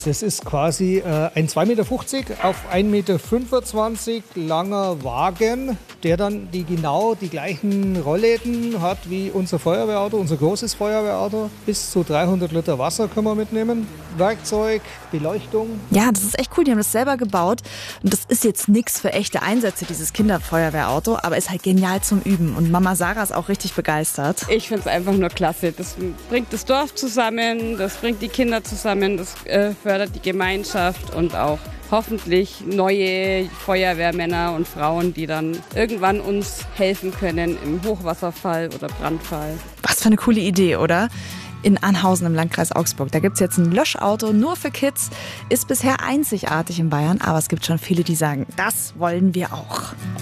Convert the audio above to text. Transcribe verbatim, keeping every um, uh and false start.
Das ist quasi äh, ein zwei Meter fünfzig auf ein Meter fünfundzwanzig langer Wagen, der dann die genau die gleichen Rollläden hat wie unser Feuerwehrauto, unser großes Feuerwehrauto. Bis zu dreihundert Liter Wasser können wir mitnehmen. Werkzeug, Beleuchtung. Ja, das ist echt cool. Die haben das selber gebaut. Und das ist jetzt nichts für echte Einsätze, dieses Kinderfeuerwehrauto, aber ist halt genial zum Üben. Und Mama Sarah ist auch richtig begeistert. Ich finde es einfach nur klasse. Das bringt das Dorf zusammen, das bringt die Kinder zusammen, das äh, fördert die Gemeinschaft und auch hoffentlich neue Feuerwehrmänner und Frauen, die dann irgendwann uns helfen können im Hochwasserfall oder Brandfall. Was für eine coole Idee, oder? In Anhausen im Landkreis Augsburg. Da gibt es jetzt ein Löschauto nur für Kids. Ist bisher einzigartig in Bayern, aber es gibt schon viele, die sagen, das wollen wir auch.